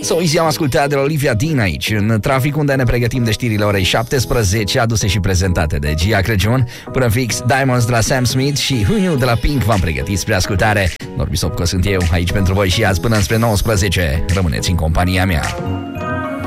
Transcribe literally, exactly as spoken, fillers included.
So easy am ascultat de la Olivia Dean aici, în trafic, unde ne pregătim de știrile orei șaptesprezece, aduse și prezentate de Gia Crăciun. Până fix, Diamonds de la Sam Smith și Who Knew de la Pink v-am pregătit spre ascultare. Norbi Sopco sunt eu, aici pentru voi și azi până spre nouăsprezece. Rămâneți în compania mea.